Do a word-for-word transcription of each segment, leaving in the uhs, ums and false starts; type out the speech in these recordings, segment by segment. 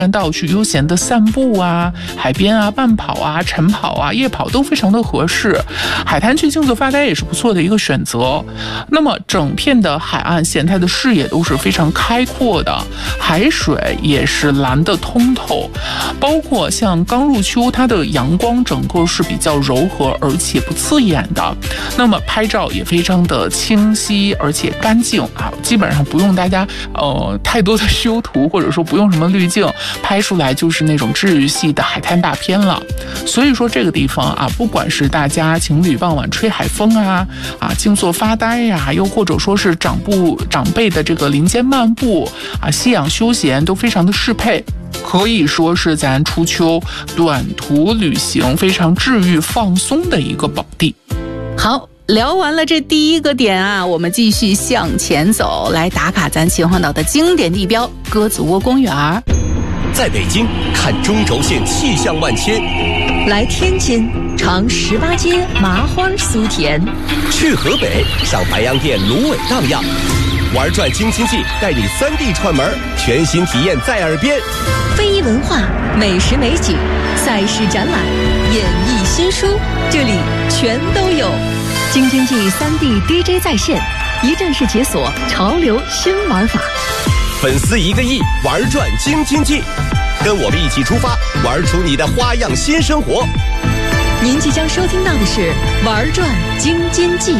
道去悠闲的散步啊，海边啊慢跑啊、晨跑啊、夜跑都非常的合适。海滩去静坐发呆也是不错的一个选择。那么整片的海岸线，它的视野都是非常开阔的，海水也是蓝的通透，包括像刚入秋，它的阳光整个是比较柔和而且不刺眼的。那么拍照也非常的清晰而且干净啊，基本上不用大家呃太多的修图，或者说不用什么滤镜，拍出来就是那种治愈系的海滩大片了。所以说这个地方啊，不管是大家情侣傍晚吹海风啊啊静坐发呆呀、啊，又或者说是长步长辈的这个林间漫步啊，夕阳休闲都非常的适配，可以说是咱初秋短途旅行非常治愈放松的一个宝地。 好，聊完了这第一个点啊，我们继续向前走，来打卡咱秦皇岛的经典地标鸽子窝公园。 在北京看中轴线气象万千， 来天津尝十八街麻花酥甜， 去河北上白洋淀芦苇荡漾，玩转京津冀带你三 D 串门，全新体验在耳边。 非遗文化、美食美景、赛事展览、演艺新书，这里全都有。京津冀三 D D J 在线，一站式解锁潮流新玩法。 粉丝一个亿，玩转京津冀，跟我们一起出发，玩出你的花样新生活。 您即将收听到的是玩转京津冀。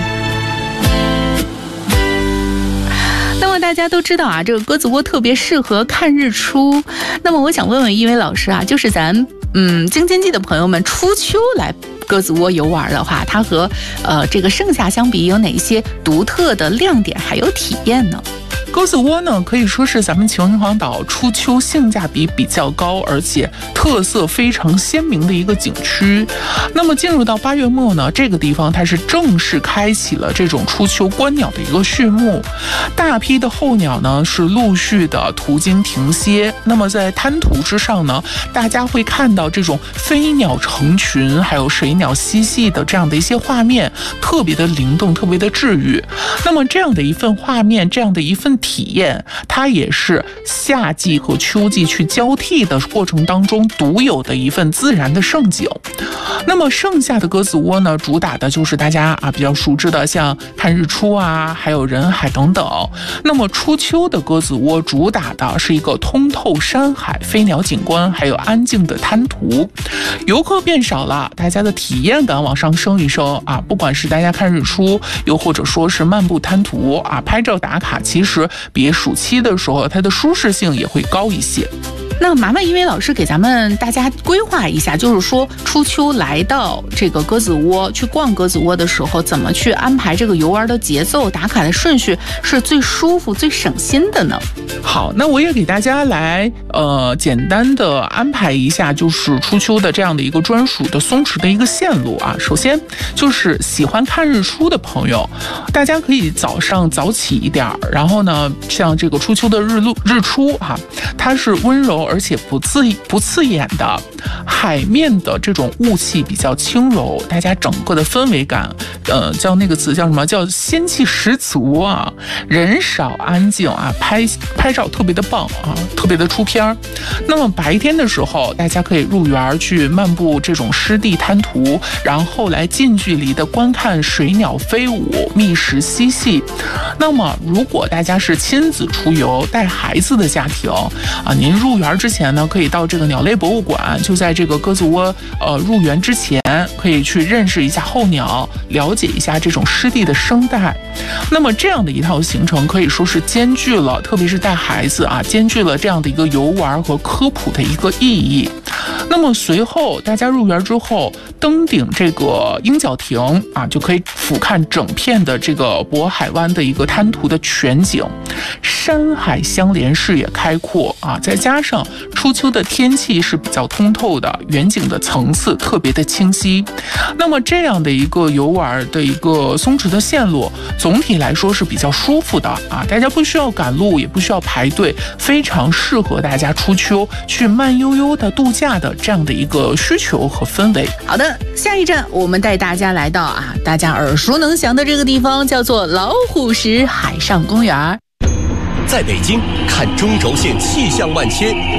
那么大家都知道啊，这个鸽子窝特别适合看日出。那么我想问问一位老师啊，就是咱嗯京津冀的朋友们，初秋来鸽子窝游玩的话，它和呃这个盛夏相比，有哪些独特的亮点还有体验呢？ 鸽子窝呢，可以说是咱们秦皇岛初秋性价比比较高，而且特色非常鲜明的一个景区。那么进入到八月末呢，这个地方它是正式开启了这种初秋观鸟的一个序幕，大批的候鸟呢是陆续的途经停歇。那么在滩涂之上呢，大家会看到这种飞鸟成群，还有水鸟嬉戏的这样的一些画面，特别的灵动，特别的治愈。那么这样的一份画面，这样的一份体验，它也是夏季和秋季去交替的过程当中独有的一份自然的盛景。那么盛夏的鸽子窝呢，主打的就是大家啊比较熟知的像看日出啊，还有人海等等。那么初秋的鸽子窝主打的是一个通透山海、飞鸟景观，还有安静的滩涂。游客变少了，大家的体验感往上升一升啊，不管是大家看日出，又或者说是漫步滩涂啊，拍照打卡，其实比暑期的时候它的舒适性也会高一些。 那麻烦一位老师给咱们大家规划一下，就是说初秋来到这个鸽子窝去逛鸽子窝的时候，怎么去安排这个游玩的节奏、打卡的顺序是最舒服、最省心的呢？ 好，那我也给大家来呃简单的安排一下，就是初秋的这样的一个专属的松弛的一个线路啊。首先就是喜欢看日出的朋友，大家可以早上早起一点，然后呢，像这个初秋的日落日出啊，它是温柔而且不刺不刺眼的，海面的这种雾气比较轻柔，大家整个的氛围感，呃，叫那个词叫什么？叫仙气十足啊，人少安静啊，拍拍照特别的棒啊，特别的出片。那么白天的时候，大家可以入园去漫步这种湿地滩涂，然后来近距离的观看水鸟飞舞、觅食嬉戏。那么如果大家是亲子出游，带孩子的家庭啊，您入园之前呢，可以到这个鸟类博物馆，就在这个鸽子窝呃入园之前，可以去认识一下候鸟，了解一下这种湿地的生态。那么这样的一套行程可以说是兼具了，特别是带孩子啊，兼具了这样的一个游玩和科普的一个意义。那么随后大家入园之后，登顶这个鹰角亭啊，就可以俯瞰整片的这个渤海湾的一个滩涂的全景，山海相连，视野开阔啊，再加上初秋的天气是比较通透的，远景的层次特别的清晰。那么这样的一个游玩的一个松弛的线路，总体来说是比较舒服的啊，大家不需要赶路，也不需要排队，非常适合大家初秋去慢悠悠的度假的这样的一个需求和氛围。 好的，下一站我们带大家来到啊，大家耳熟能详的这个地方，叫做老虎石海上公园。 在北京看中轴线气象万千，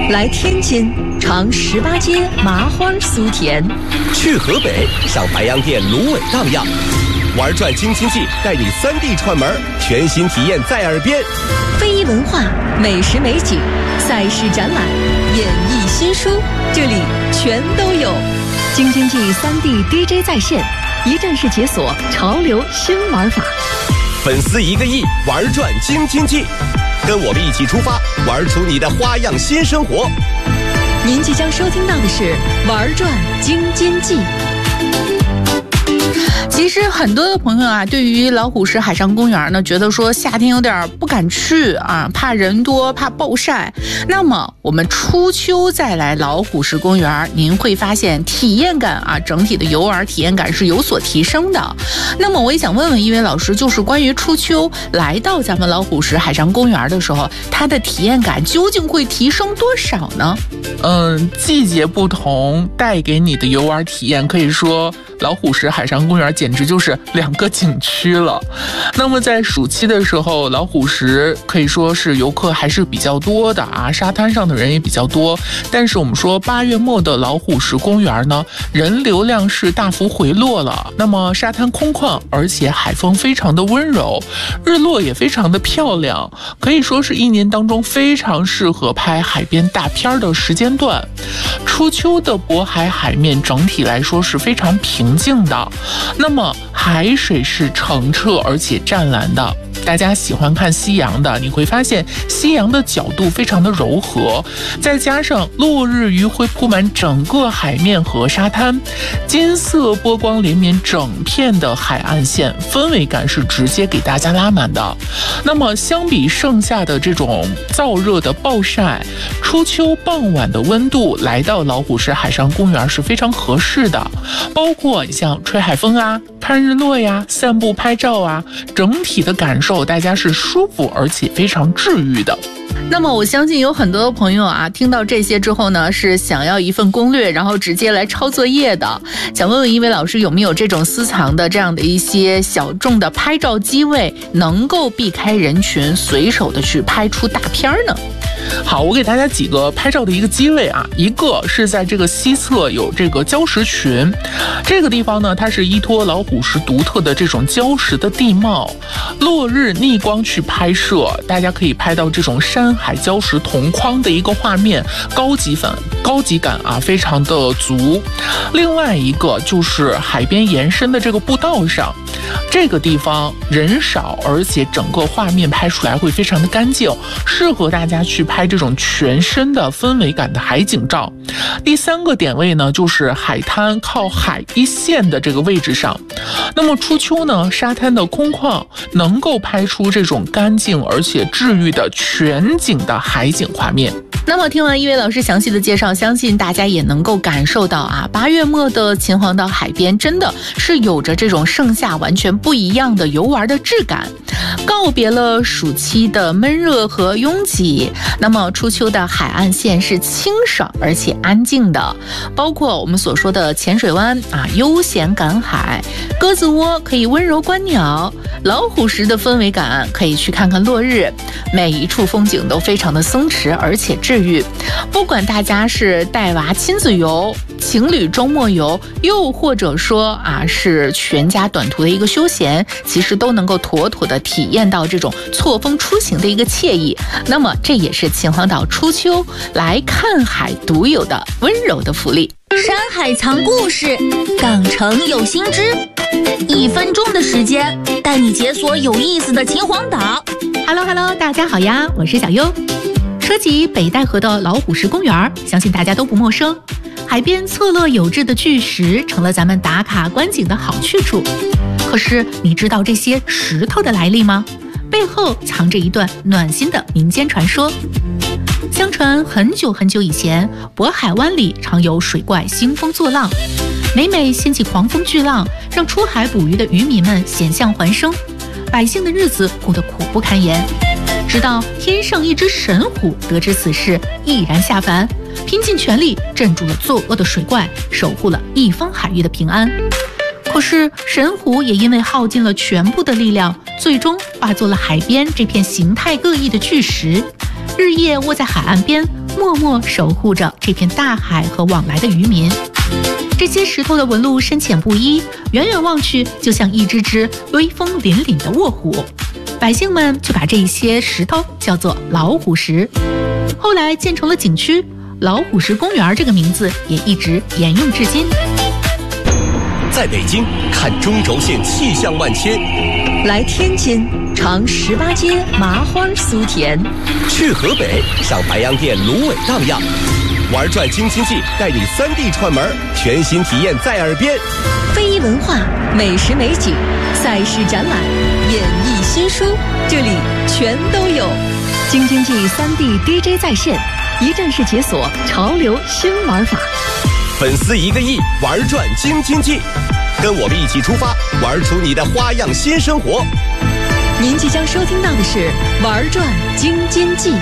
来天津尝十八街麻花酥甜， 去河北上白洋淀芦苇荡漾，玩转京津冀带你三地串门，全新体验在耳边。 非遗文化、美食美景、赛事展览、演艺新书，这里全都有。京津冀三地 D J 在线，一站式解锁潮流新玩法。 粉丝一个亿，玩转京津冀，跟我们一起出发，玩出你的花样新生活。 您即将收听到的是玩转京津冀。 其实很多的朋友啊，对于老虎石海上公园呢，觉得说夏天有点不敢去啊，怕人多，怕暴晒。那么我们初秋再来老虎石公园，您会发现体验感啊，整体的游玩体验感是有所提升的。那么我也想问问一位老师，就是关于初秋来到咱们老虎石海上公园的时候，它的体验感究竟会提升多少呢？ 嗯，季节不同带给你的游玩体验，可以说老虎石海上公园简直就是两个景区了。那么在暑期的时候，老虎石可以说是游客还是比较多的啊，沙滩上的人也比较多。但是我们说八月末的老虎石公园呢，人流量是大幅回落了。那么沙滩空旷，而且海风非常的温柔，日落也非常的漂亮，可以说是一年当中非常适合拍海边大片的时间段。初秋的渤海海面整体来说是非常平静的，那么海水是澄澈而且湛蓝的。大家喜欢看夕阳的，你会发现夕阳的角度非常的柔和，再加上落日余晖铺满整个海面和沙滩，金色波光连绵整片的海岸线，氛围感是直接给大家拉满的。那么相比盛夏的这种燥热的暴晒，初秋傍晚的温度来到老虎石海上公园是非常合适的，包括像吹海风啊、看日落呀、散步拍照啊，整体的感受大家是舒服而且非常治愈的。 那么我相信有很多朋友啊，听到这些之后呢，是想要一份攻略，然后直接来抄作业的。想问问一位老师，有没有这种私藏的这样的一些小众的拍照机位，能够避开人群，随手的去拍出大片呢？ 好，我给大家几个拍照的一个机位啊，一个是在这个西侧有这个礁石群，这个地方呢，它是依托老虎石独特的这种礁石的地貌，落日逆光去拍摄，大家可以拍到这种山海礁石同框的一个画面，高级感高级感啊，非常的足。另外一个就是海边延伸的这个步道上，这个地方人少，而且整个画面拍出来会非常的干净，适合大家去拍这种全身的氛围感的海景照。第三个点位呢，就是海滩靠海一线的这个位置上。那么初秋呢，沙滩的空旷能够拍出这种干净而且治愈的全景的海景画面。 那么听完一位老师详细的介绍，相信大家也能够感受到啊，八月末的秦皇岛海边真的是有着这种盛夏完全不一样的游玩的质感。告别了暑期的闷热和拥挤，那么初秋的海岸线是清爽而且安静的，包括我们所说的浅水湾啊，悠闲赶海，鸽子窝可以温柔观鸟，老虎石的氛围感可以去看看落日，每一处风景都非常的松弛而且治愈。不管大家是带娃亲子游、情侣周末游，又或者说啊是全家短途的一个休闲，其实都能够妥妥的体验到这种错峰出行的一个惬意。那么这也是秦皇岛初秋来看海独有的温柔的福利。 山海藏故事，港城有新知，一分钟的时间带你解锁有意思的秦皇岛。 Hello Hello， 大家好呀，我是小优。说起北戴河的老虎石公园，相信大家都不陌生。海边错落有致的巨石成了咱们打卡观景的好去处。可是你知道这些石头的来历吗？背后藏着一段暖心的民间传说。相传很久很久以前，渤海湾里常有水怪兴风作浪，每每掀起狂风巨浪，让出海捕鱼的渔民们险象环生，百姓的日子过得苦不堪言。直到天上一只神虎得知此事，毅然下凡，拼尽全力镇住了作恶的水怪，守护了一方海域的平安。可是神虎也因为耗尽了全部的力量，最终化作了海边这片形态各异的巨石，日夜卧在海岸边， 默默守护着这片大海和往来的渔民。这些石头的纹路深浅不一，远远望去就像一只只威风凛凛的卧虎。百姓们就把这些石头叫做老虎石，后来建成了景区，老虎石公园这个名字也一直沿用至今。 在北京看中轴线气象万千， 来天津尝十八街麻花酥甜， 去河北上白洋淀芦苇荡漾，玩转京津冀带你三 D 串门，全新体验在耳边。 非遗文化、美食美景、赛事展览、演艺新书，这里全都有。京津冀三 D D J 在线，一站式解锁潮流新玩法。 粉丝一个亿，玩转京津冀，跟我们一起出发，玩出你的花样新生活。 您即将收听到的是《玩转京津冀》。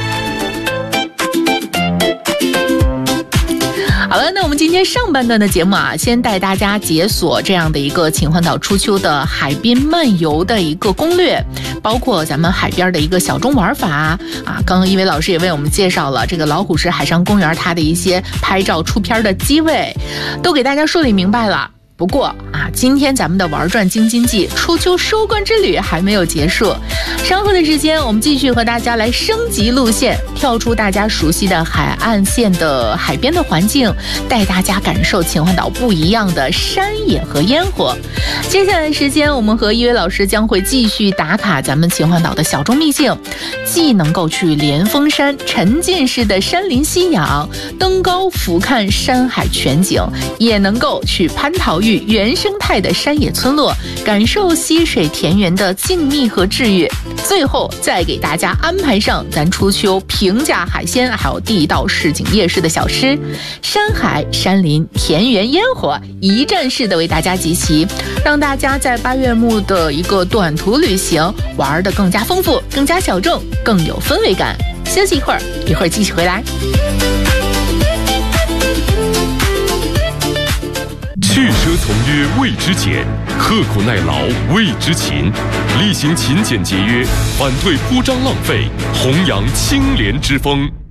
好了，那我们今天上半段的节目啊，先带大家解锁这样的一个秦皇岛初秋的海滨漫游的一个攻略，包括咱们海边的一个小众玩法啊。刚刚一位老师也为我们介绍了这个老虎石海上公园它的一些拍照出片的机位，都给大家梳理明白了。不过啊，今天咱们的玩转京津冀初秋收官之旅还没有结束，稍后的时间我们继续和大家来升级路线，跳出大家熟悉的海岸线的海边的环境，带大家感受秦皇岛不一样的山野和烟火。接下来的时间，我们和一位老师将会继续打卡咱们秦皇岛的小众秘境，既能够去连峰山沉浸式的山林夕阳，登高俯瞰山海全景，也能够去蟠桃屿原生态的山野村落，感受溪水田园的静谧和治愈。最后再给大家安排上咱初秋平价海鲜还有地道市井夜市的小吃，山海山林田园烟火一站式的为大家集齐，让大家在八月末的一个短途旅行玩得更加丰富，更加小众，更有氛围感。休息一会儿，一会儿继续回来。 去奢从约谓之俭，刻苦耐劳谓之勤。厉行勤俭节约，反对铺张浪费，弘扬清廉之风。